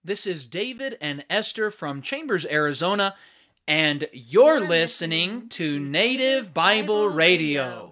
This is David and Esther from Chambers, Arizona, and you're listening to Native Bible Radio.